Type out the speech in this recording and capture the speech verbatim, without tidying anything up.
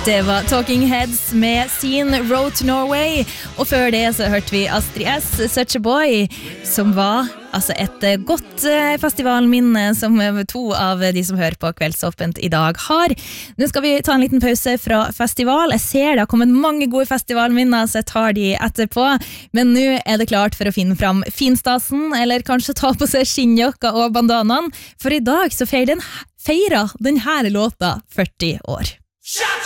Det var Talking Heads med sin Road to Norway, og før det så hørte vi Astrid S, Such a Boy, som var altså et godt festivalminne som to av de som hører på Kveldsåpent i dag har. Nå skal vi ta en liten pause fra festival. Jeg ser det har kommet mange gode festivalminner, så jeg tar de etterpå. Men nå er det klart for å finne fram finstasen, eller kanskje ta på seg skinnjakka og bandanaen, for i dag så feirer den, feirer den her låta førti år.